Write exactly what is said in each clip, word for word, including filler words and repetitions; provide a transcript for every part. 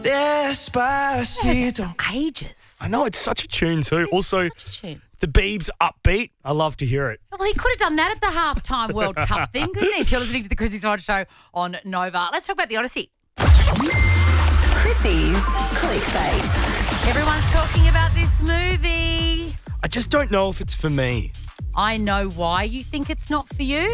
Despacito. Ages. I know, it's such a tune too. It's Also, such a tune. the Biebs upbeat. I love to hear it. Well, he could have done that at the halftime World Cup thing, couldn't he? If you're listening to the Chrissy Swan Show on Nova. Let's talk about the Odyssey. Chrissy's clickbait. Everyone's talking about this movie. I just don't know if it's for me. I know why you think it's not for you.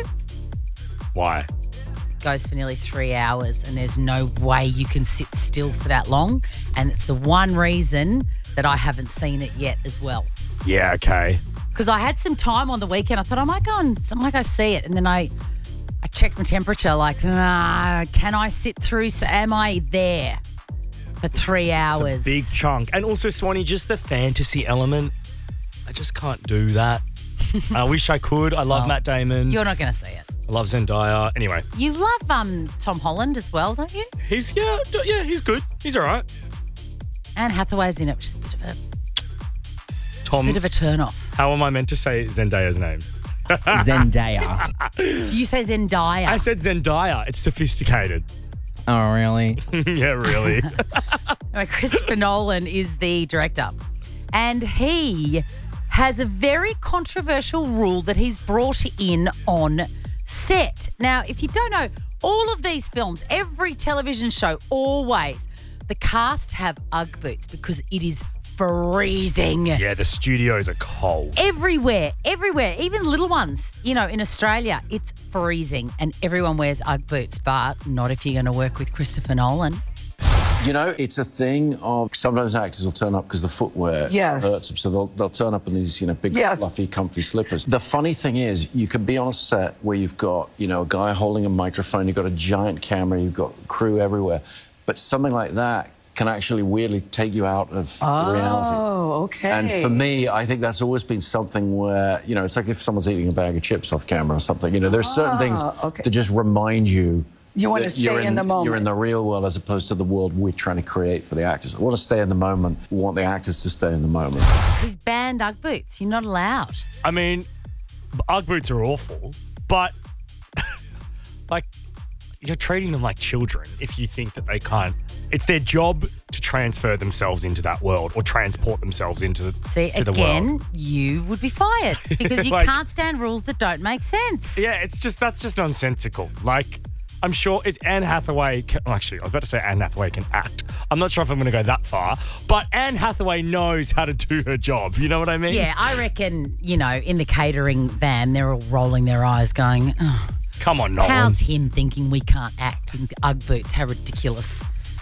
Why? Goes for nearly three hours and there's no way you can sit still for that long. And it's the one reason that I haven't seen it yet as well. Yeah, okay. Because I had some time on the weekend. I thought I might go and I might go see it. And then I I checked my temperature like, ah, can I sit through? So am I there for three hours? It's a big chunk. And also, Swanee, just the fantasy element. I just can't do that. I wish I could. I love Well, Matt Damon. You're not going to see it. I love Zendaya. Anyway. You love um Tom Holland as well, don't you? He's, yeah, d- yeah, he's good. He's all right. Anne Hathaway's in it, which is a bit of a, Tom, bit of a turn-off. how am I meant to say Zendaya's name? Zendaya. Do you say Zendaya? I said Zendaya. It's sophisticated. Oh, really? Yeah, really. Anyway, Christopher Nolan is the director, and he has a very controversial rule that he's brought in on set. Now, if you don't know, all of these films, every television show, always, the cast have Ugg boots because it is freezing. Yeah, the studios are cold. Everywhere, everywhere, even little ones. You know, in Australia, it's freezing and everyone wears Ugg boots, but not if you're going to work with Christopher Nolan. You know, it's a thing of sometimes actors will turn up because the footwear Yes. hurts them, so they'll, they'll turn up in these, you know, big, Yes. fluffy, comfy slippers. The funny thing is, you could be on a set where you've got, you know, a guy holding a microphone, you've got a giant camera, you've got crew everywhere, but something like that can actually weirdly take you out of reality. Oh, okay. And for me, I think that's always been something where, you know, it's like if someone's eating a bag of chips off camera or something. You know, there's certain things okay. that just remind you You want to that you're stay in the moment. You're in the real world as opposed to the world we're trying to create for the actors. I want to stay in the moment. We want the actors to stay in the moment. He's banned Ugg boots. You're not allowed. I mean, Ugg boots are awful, but like you're treating them like children if you think that they can't. It's their job to transfer themselves into that world or transport themselves into See, to the again, world. you would be fired because you Like- can't stand rules that don't make sense. Yeah, it's just that's just nonsensical. Like, I'm sure it's Anne Hathaway. Can, well, actually, I was about to say Anne Hathaway can act. I'm not sure if I'm going to go that far, but Anne Hathaway knows how to do her job. You know what I mean? Yeah, I reckon, you know, in the catering van, they're all rolling their eyes going, oh, Come on, Nolan. how's him thinking we can't act in Ugg boots? How ridiculous.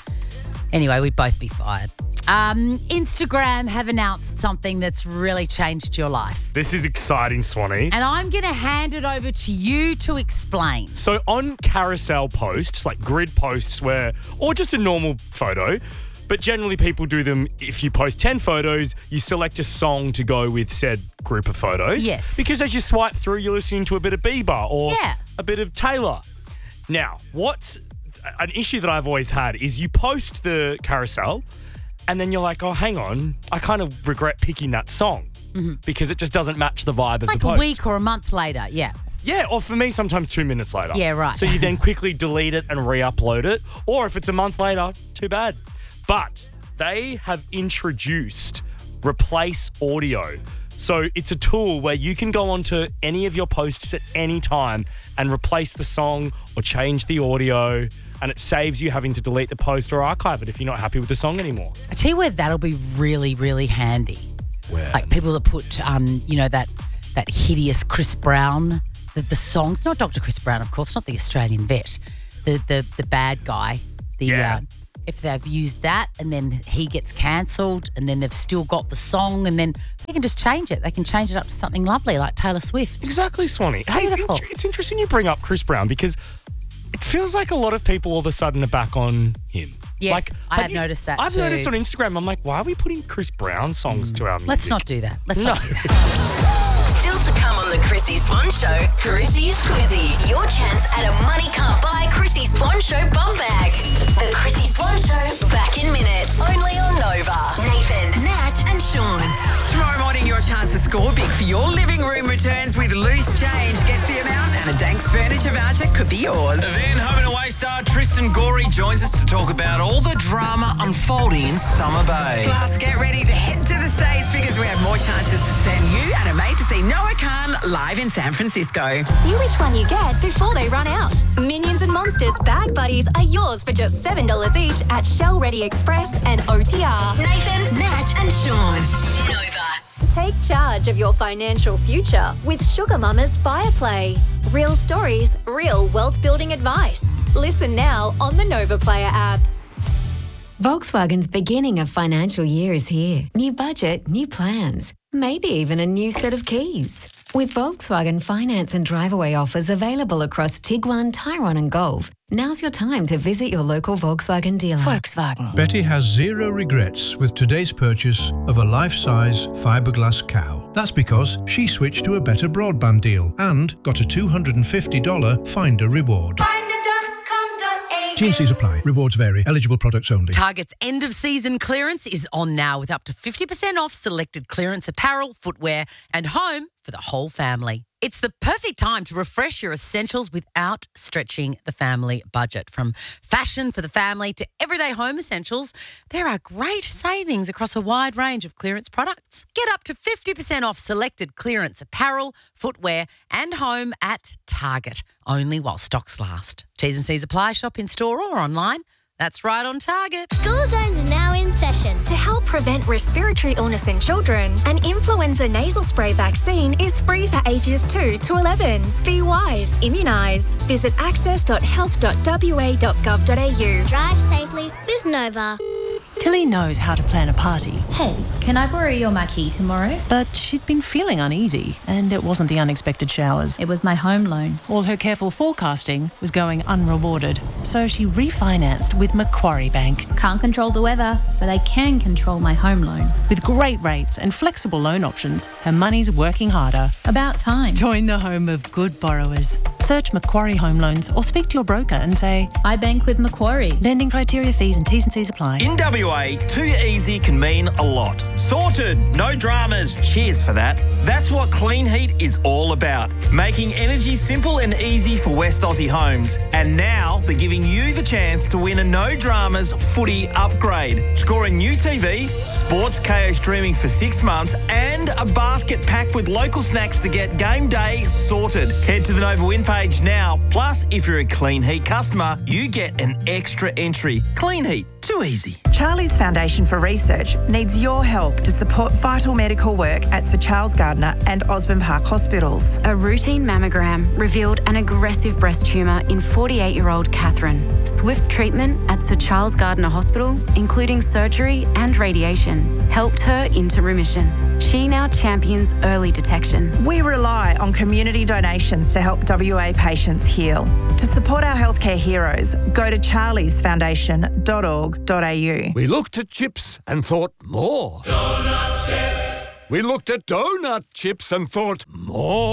Anyway, we'd both be fired. Um, Instagram have announced something that's really changed your life. This is exciting, Swanee. And I'm going to hand it over to you to explain. So on carousel posts, like grid posts where, or just a normal photo, but generally people do them if you post ten photos, you select a song to go with said group of photos. Yes. Because as you swipe through, you're listening to a bit of Bieber or Yeah. a bit of Taylor. Now, what's an issue that I've always had is you post the carousel and then you're like, oh, hang on, I kind of regret picking that song because it just doesn't match the vibe of Like the a post. week or a month later, yeah. Yeah, or for me, sometimes two minutes later. Yeah, right. So you then quickly delete it and re-upload it. Or if it's a month later, too bad. But they have introduced Replace Audio. So it's a tool where you can go onto any of your posts at any time and replace the song or change the audio, and it saves you having to delete the post or archive it if you're not happy with the song anymore. I tell you where that'll be really, really handy. Where? Like people that put, um, you know, that that hideous Chris Brown, the, the songs, not Doctor Chris Brown, of course, not the Australian vet, the the the bad guy. The Yeah. uh, if they've used that and then he gets cancelled and then they've still got the song and then they can just change it. They can change it up to something lovely like Taylor Swift. Exactly, Swanee. Hey, it's, Beautiful. int- it's interesting you bring up Chris Brown because it feels like a lot of people all of a sudden are back on him. Yes, like, I have noticed that I've too. noticed on Instagram, I'm like, why are we putting Chris Brown songs to our music? Let's not do that. Let's not No. do that. Still to come on the Chrissy Swan Show, Chrissy's Quizzy. Your chance at a money can't buy Chrissy Swan Show bum bag. The Chrissy Swan Show, back in minutes. Only on Nova. Nathan, Nat and Sean. Tomorrow morning, your chance to score big for your living room returns with loose change. Guess the amount and a Danks Furniture voucher could be yours. Then home and away star Tristan Gorey joins us to talk about all the drama unfolding in Summer Bay. Plus, get ready to head to the States because we have more chances to send you and a mate to see Noah Khan live in San Francisco. See which one you get before they run out. Minions and Monsters Bag Buddies are yours for just seven dollars each at Shell Ready Express and O T R. Nathan, Nat and Sean. Nova. Take charge of your financial future with Sugar Mama's Fireplay. Real stories, real wealth building advice. Listen now on the Nova Player app. Volkswagen's beginning of financial year is here. New budget, new plans, maybe even a new set of keys. With Volkswagen finance and drive-away offers available across Tiguan, Tyrone and Golf, now's your time to visit your local Volkswagen dealer. Volkswagen. Betty has zero regrets with today's purchase of a life-size fiberglass cow. That's because she switched to a better broadband deal and got a two hundred fifty dollars Finder reward. T and C's apply. Rewards vary. Eligible products only. Target's end of season clearance is on now with up to fifty percent off selected clearance apparel, footwear and home for the whole family. It's the perfect time to refresh your essentials without stretching the family budget. From fashion for the family to everyday home essentials, there are great savings across a wide range of clearance products. Get up to fifty percent off selected clearance apparel, footwear and home at Target, only while stocks last. T's and C's apply. Shop in store or online. That's right on Target. School zones are now in session. To help prevent respiratory illness in children, an influenza nasal spray vaccine is free for ages two to eleven. Be wise, immunise. Visit access dot health dot w a dot gov dot a u. Drive safely with Nova. Tilly knows how to plan a party. Hey, can I borrow your marquee tomorrow? But she'd been feeling uneasy, and it wasn't the unexpected showers. It was my home loan. All her careful forecasting was going unrewarded, so she refinanced with Macquarie Bank. Can't control the weather, but I can control my home loan. With great rates and flexible loan options, her money's working harder. About time. Join the home of good borrowers. Search Macquarie Home Loans or speak to your broker and say, I bank with Macquarie. Lending criteria, fees and T's and C's apply. In W A, too easy can mean a lot. Sorted, no dramas, cheers for that. That's what Clean Heat is all about. Making energy simple and easy for West Aussie homes. And now they're giving you the chance to win a no dramas footy upgrade. Score a new T V, Sports K O streaming for six months and a basket packed with local snacks to get game day sorted. Head to the Nova Win page now. Plus, if you're a Clean Heat customer, you get an extra entry. Clean Heat, too easy. Charlie's Foundation for Research needs your help to support vital medical work at Sir Charles Gardner and Osborne Park hospitals. A routine mammogram revealed an aggressive breast tumour in forty-eight-year-old Catherine. Swift treatment at Sir Charles Gardner Hospital, including surgery and radiation, helped her into remission. She now champions early detection. We rely on community donations to help W A patients heal. To support our healthcare heroes, go to charlies foundation dot org dot a u. We looked at chips and thought more. Donut chips. We looked at donut chips and thought more.